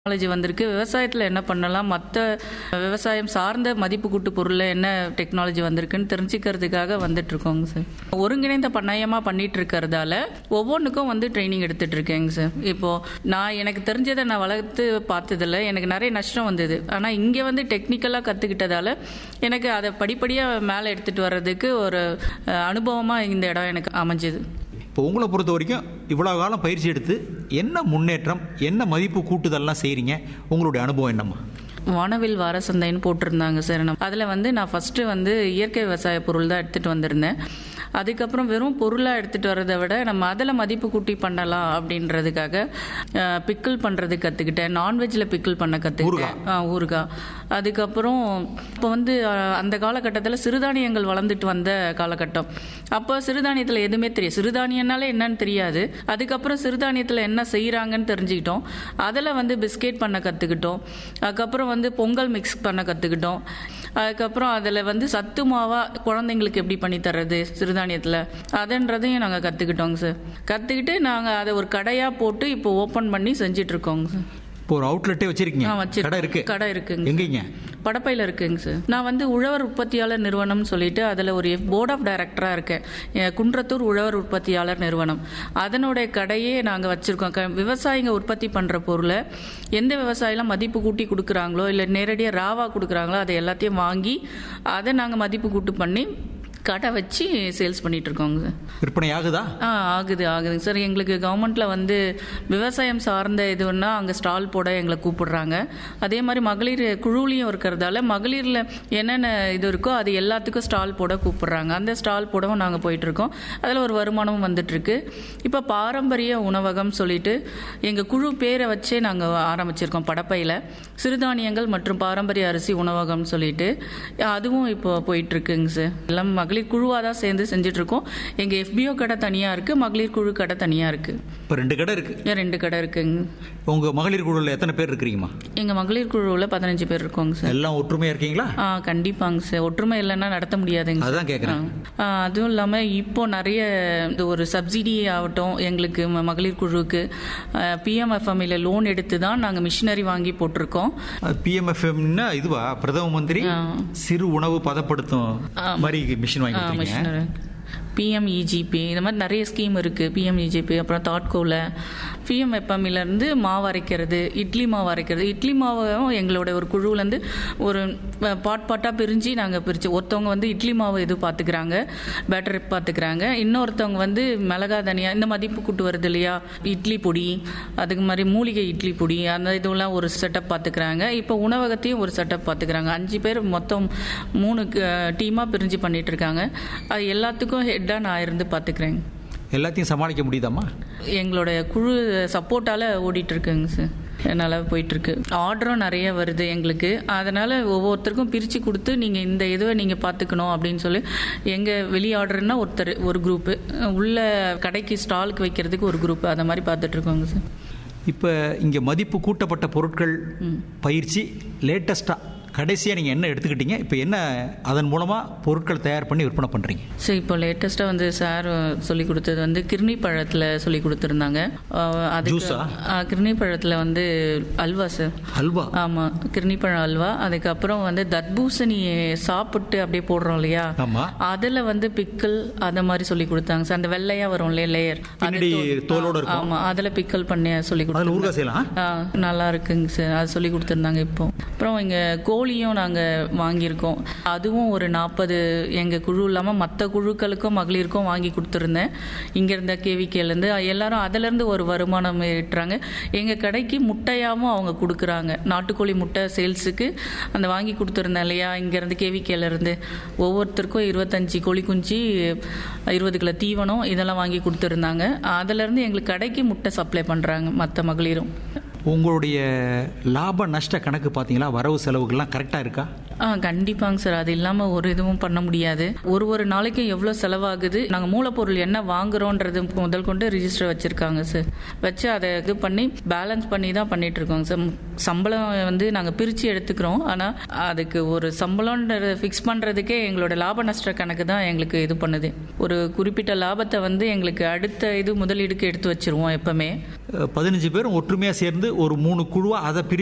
Technology வந்திருக்கு. விவசாயத்தில் என்ன பண்ணலாம், மற்ற விவசாயம் சார்ந்த மதிப்பு கூட்டு பொருளில் என்ன டெக்னாலஜி வந்திருக்குன்னு தெரிஞ்சுக்கிறதுக்காக வந்துட்டு இருக்கோங்க சார். ஒருங்கிணைந்த பண்ணையமாக பண்ணிட்டு இருக்கிறதால ஒவ்வொன்றுக்கும் ட்ரைனிங் எடுத்துட்டு இருக்கேங்க சார். இப்போ நான் எனக்கு தெரிஞ்சதை நான் வளர்த்து பார்த்ததில்ல, எனக்கு நிறைய நஷ்டம் வந்தது. ஆனால் இங்கே டெக்னிக்கலாக கற்றுக்கிட்டதால எனக்கு அதை படிப்படியாக மேலே எடுத்துகிட்டு வர்றதுக்கு ஒரு அனுபவமாக இந்த இடம் எனக்கு அமைஞ்சது. இப்போ உங்களை பொறுத்த வரைக்கும் இவ்வளோ காலம் பயிற்சி எடுத்து என்ன முன்னேற்றம், என்ன மதிப்பு கூட்டுதல்லாம் செய்கிறீங்க? உங்களுடைய அனுபவம் என்னம்மா? வானவில் வார சந்தைன்னு போட்டிருந்தாங்க சார். அதில் நான் ஃபஸ்ட்டு இயற்கை விவசாய பொருள் தான் எடுத்துகிட்டு வந்திருந்தேன். அதுக்கப்புறம் வெறும் பொருளாக எடுத்துகிட்டு வரதை விட நம்ம அதில் மதிப்பு கூட்டி பண்ணலாம் அப்படின்றதுக்காக பிக்கிள் பண்ணுறது கற்றுக்கிட்டேன். நான்வெஜ்ஜில் பிக்கிள் பண்ண கற்றுக்கிட்டேன், ஊறுகாய். அதுக்கப்புறம் இப்போ அந்த காலகட்டத்தில் சிறுதானியங்கள் வளர்ந்துட்டு வந்த காலகட்டம். அப்போ சிறுதானியத்தில் எதுவுமே தெரியாது, சிறுதானியனாலே என்னன்னு தெரியாது. அதுக்கப்புறம் சிறுதானியத்தில் என்ன செய்கிறாங்கன்னு தெரிஞ்சுக்கிட்டோம். அதில் பிஸ்கெட் பண்ண கற்றுக்கிட்டோம். அதுக்கப்புறம் பொங்கல் மிக்ஸ் பண்ண கற்றுக்கிட்டோம். அதுக்கப்புறம் அதில் சத்து மாவாக குழந்தைங்களுக்கு எப்படி பண்ணி தர்றது சிறுதானியத்தில், அதுன்றதையும் நாங்கள் கற்றுக்கிட்டோங்க சார். கற்றுக்கிட்டு நாங்கள் அதை ஒரு கடையாக போட்டு இப்போ ஓப்பன் பண்ணி செஞ்சிட்ருக்கோங்க சார். இப்போ ஒரு அவுட்லெட்டே வச்சிருக்கீங்க? கடை இருக்கு. கடை இருக்குங்க. எங்கீங்க? படப்பையில் இருக்குங்க சார். நான் உழவர் உற்பத்தியாளர் நிறுவனம்னு சொல்லிட்டு அதில் ஒரு போர்ட் ஆஃப் டைரக்டராக இருக்கேன். குன்றத்தூர் உழவர் உற்பத்தியாளர் நிறுவனம், அதனுடைய கடையே நாங்கள் வச்சுருக்கோம். விவசாயிங்க உற்பத்தி பண்ணுற பொருளை எந்த விவசாயிலாம் மதிப்பு கூட்டி கொடுக்குறாங்களோ இல்லை நேரடியாக ராவாக கொடுக்குறாங்களோ அதை எல்லாத்தையும் வாங்கி அதை நாங்கள் மதிப்பு கூட்டு பண்ணி கடை வச்சு சேல்ஸ் பண்ணிட்டு இருக்கோங்க சார். விற்பனை ஆகுதா? ஆகுதுங்க சார். எங்களுக்கு கவர்மெண்ட்ல விவசாயம் சார்ந்த இதுன்னா அங்கே ஸ்டால் போட எங்களை கூப்பிடுறாங்க. அதே மாதிரி மகளிர் குழுலையும் இருக்கிறதால மகளிரில் என்னென்ன இது இருக்கோ அது எல்லாத்துக்கும் ஸ்டால் போட கூப்பிடுறாங்க. அந்த ஸ்டால் போடவும் நாங்கள் போயிட்டு இருக்கோம். அதில் ஒரு வருமானமும் வந்துட்டு இருக்கு. இப்போ பாரம்பரிய உணவகம் சொல்லிட்டு எங்கள் குழு பேரை வச்சே நாங்கள் ஆரம்பிச்சிருக்கோம். படப்பையில் சிறுதானியங்கள் மற்றும் பாரம்பரிய அரிசி உணவகம் சொல்லிட்டு அதுவும் இப்போ போயிட்டு இருக்குங்க சார். எல்லாம் மகளிர் குழுவாக தான் சேர்ந்து செஞ்சுட்டு இருக்கோம். எங்கள் FBO கடை தனியாக இருக்குது, மகளிர் குழு கடை தனியாக இருக்குது. இப்போ 2 கடை இருக்கு? 2 கடை இருக்குங்க. உங்கள் மகளிர் குழுவில் எத்தனை பேர் இருக்கிறீங்கம்மா? எங்கள் மகளிர் குழுவில் 15 பேர் இருக்கோங்க சார். எல்லாம் ஒற்றுமையாக இருக்கீங்களா? கண்டிப்பாங்க சார். ஒற்றுமை இல்லைன்னா நடத்த முடியாதுங்க. அதான் கேட்குறேன். அதுவும் இல்லாமல் இப்போ நிறைய ஒரு சப்சிடி ஆகட்டும் எங்களுக்கு மகளிர் குழுவுக்கு PMFMல லோன் எடுத்து தான் நாங்கள் மிஷினரி வாங்கி போட்டிருக்கோம். PMFMன்னா இதுவா, பிரதம மந்திரி சிறு உணவு பதப்படுத்தும் மாதிரி மிஷின் வாங்கி கொடுத்தீங்க? PMEGP இந்த மாதிரி நிறைய ஸ்கீம் இருக்குது. PMEGP அப்புறம் தாட்கோவில் PMFMலேருந்து மாவு அரைக்கிறது, இட்லி மாவு அரைக்கிறது. இட்லி மாவும் எங்களோட ஒரு குழுவிலேருந்து ஒரு பாட்டாக பிரிஞ்சு நாங்கள் பிரித்து ஒருத்தவங்க இட்லி மாவு இது பார்த்துக்கிறாங்க, பேட்டர் பார்த்துக்கிறாங்க. இன்னொருத்தவங்க மிளகா தனியாக இந்த மதிப்பு கூட்டு வருது இல்லையா, இட்லி பொடி, அதுக்கு மாதிரி மூலிகை இட்லி பொடி, அந்த இதெல்லாம் ஒரு செட்டப் பார்த்துக்கிறாங்க. இப்போ உணவகத்தையும் ஒரு செட்டப் பார்த்துக்கிறாங்க. 5 பேர் மொத்தம் 3 டீமாக பிரிஞ்சு பண்ணிட்டு இருக்காங்க. அது எல்லாத்துக்கும் ஹெட்டாக நான் இருந்து பார்த்துக்கிறேன். எல்லாத்தையும் சமாளிக்க முடியுதாம்மா? எங்களோட குழு சப்போர்ட்டால் ஓடிட்டு இருக்குங்க சார். நல்லா போயிட்டுருக்கு. ஆர்டரும் நிறைய வருது எங்களுக்கு. அதனால் ஒவ்வொருத்தருக்கும் பிரித்து கொடுத்து நீங்கள் இந்த இதுவை நீங்கள் பார்த்துக்கணும் அப்படின்னு சொல்லி எங்கள் வெளி ஆர்டர்னா ஒரு குரூப்பு, உள்ள கடைக்கு ஸ்டாலுக்கு வைக்கிறதுக்கு ஒரு குரூப்பு, அதை மாதிரி பார்த்துட்ருக்கோங்க சார். இப்போ இங்கே மதிப்பு கூட்டப்பட்ட பொருட்கள் பயிற்சி லேட்டஸ்ட்டாக கடைசியாக நீங்கள் என்ன எடுத்துக்கிட்டீங்க? இப்போ என்ன அதன் மூலமாக பொருட்கள் தயார் பண்ணி விற்பனை பண்ணுறீங்க? சரி, இப்போ லேட்டஸ்ட்டாக சார் சொல்லி கொடுத்தது கிர்னி பழத்தில் சொல்லி கொடுத்துருந்தாங்க. அது கிர்னி பழத்தில் அல்வா சார். அல்வா? ஆமாம், கிர்னி பழம் அல்வா. அதுக்கப்புறம் தர்பூசணி சாப்பிட்டு அப்படியே போடுறோம் இல்லையா, அதில் பிக்கல் அதை மாதிரி சொல்லி கொடுத்தாங்க சார். அந்த வெள்ளையாக வரும் இல்லையா லேயர், தோலோட இருக்கும். ஆமாம், அதில் பிக்கல் பண்ணி சொல்லி கொடுத்தாங்க. நல்லா இருக்குங்க சார், அது சொல்லி கொடுத்துருந்தாங்க. இப்போ அப்புறம் இங்கே கோழியும் நாங்கள் வாங்கியிருக்கோம். அதுவும் ஒரு 40 எங்கள் குழு இல்லாமல் மற்ற குழுக்களுக்கும் மகளிருக்கும் வாங்கி கொடுத்துருந்தேன். இங்கேருந்த கேவிகேலேருந்து எல்லாரும் அதிலேருந்து ஒரு வருமானம் ஈட்டுறாங்க. எங்கள் கடைக்கு முட்டையாகவும் அவங்க கொடுக்குறாங்க. நாட்டுக்கோழி முட்டை சேல்ஸுக்கு அந்த வாங்கி கொடுத்துருந்தேன் இல்லையா, இங்கேருந்து கேவிகேலேருந்து ஒவ்வொருத்தருக்கும் 25 கோழி குஞ்சு, 20 கிலோ தீவனம் இதெல்லாம் வாங்கி கொடுத்துருந்தாங்க. அதிலேருந்து எங்களுக்கு கடைக்கு முட்டை சப்ளை பண்ணுறாங்க மற்ற மகளிரும். உங்களுடைய லாப நஷ்ட கணக்கு பார்த்தீங்களா? வரவு செலவுகள்லாம் கரெக்டாக இருக்கா? கண்டிப்பாங்க சார். அது இல்லாமல் ஒரு இதுவும் பண்ண முடியாது. ஒரு நாளைக்கும் எவ்வளோ செலவாகுது, நாங்கள் மூலப்பொருள் என்ன வாங்குறோன்றது முதல் கொண்டு ரிஜிஸ்டர் வச்சுருக்காங்க சார். வச்சு அதை இது பண்ணி பேலன்ஸ் பண்ணி தான் பண்ணிட்டு இருக்கோங்க சார். சம்பளம் நாங்கள் பிரித்து எடுத்துக்கிறோம். ஆனால் அதுக்கு ஒரு சம்பளம்ன்றதை ஃபிக்ஸ் பண்ணுறதுக்கே எங்களோட லாப நஷ்ட கணக்கு தான் எங்களுக்கு இது பண்ணுது. ஒரு குறிப்பிட்ட லாபத்தை எங்களுக்கு அடுத்த இது முதலீடுக்கு எடுத்து வச்சிருவோம் எப்பவுமே. 15 பேரும் ஒற்றுமையாக சேர்ந்து ஒரு 3 குழுவாக அதை